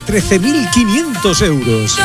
13.500 euros.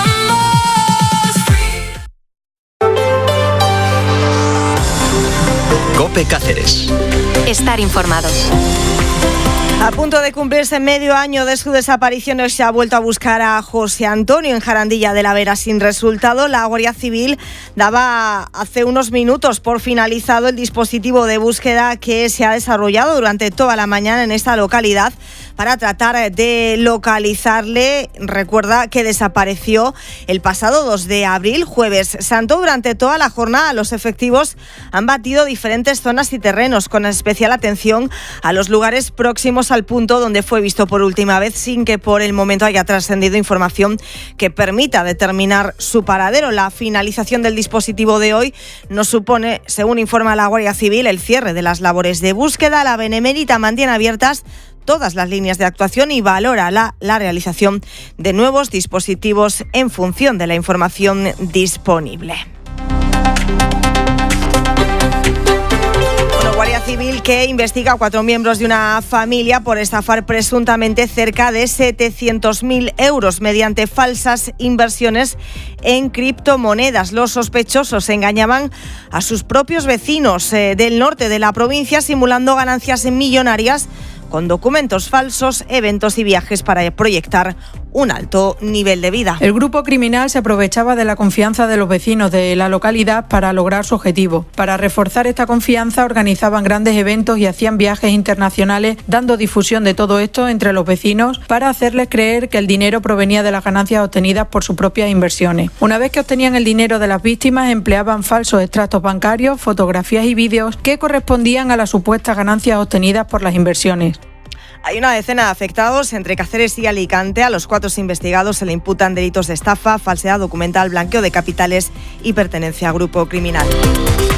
COPE Cáceres. Estar informados. A punto de cumplirse medio año de su desaparición, hoy se ha vuelto a buscar a José Antonio en Jarandilla de la Vera sin resultado. La Guardia Civil daba hace unos minutos por finalizado el dispositivo de búsqueda que se ha desarrollado durante toda la mañana en esta localidad para tratar de localizarle. Recuerda que desapareció el pasado 2 de abril, jueves santo. Durante toda la jornada los efectivos han batido diferentes zonas y terrenos, con especial atención a los lugares próximos al punto donde fue visto por última vez, sin que por el momento haya trascendido información que permita determinar su paradero. La finalización del dispositivo de hoy nos supone, según informa la Guardia Civil, el cierre de las labores de búsqueda. La Benemérita mantiene abiertas todas las líneas de actuación y valora la realización de nuevos dispositivos en función de la información disponible. Guardia Civil que investiga a 4 miembros de una familia por estafar presuntamente cerca de 700.000 euros mediante falsas inversiones en criptomonedas. Los sospechosos engañaban a sus propios vecinos del norte de la provincia, simulando ganancias millonarias con documentos falsos, eventos y viajes para proyectar un alto nivel de vida. El grupo criminal se aprovechaba de la confianza de los vecinos de la localidad para lograr su objetivo. Para reforzar esta confianza organizaban grandes eventos y hacían viajes internacionales, dando difusión de todo esto entre los vecinos para hacerles creer que el dinero provenía de las ganancias obtenidas por sus propias inversiones. Una vez que obtenían el dinero de las víctimas, empleaban falsos extractos bancarios, fotografías y vídeos que correspondían a las supuestas ganancias obtenidas por las inversiones. Hay una decena de afectados entre Cáceres y Alicante. A los 4 investigados se le imputan delitos de estafa, falsedad documental, blanqueo de capitales y pertenencia a grupo criminal.